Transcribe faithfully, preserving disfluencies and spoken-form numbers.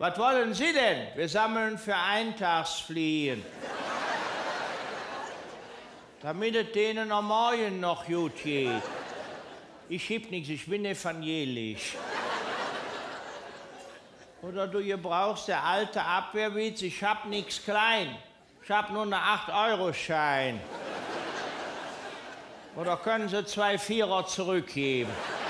Was wollen Sie denn? Wir sammeln für Eintagsfliehen. Damit es denen am Morgen noch gut geht. Ich schieb nichts, ich bin evangelisch. Oder du gebrauchst der alte Abwehrwitz, ich hab nichts klein. Ich hab nur einen acht Euro Schein. Oder können Sie zwei Vierer zurückgeben?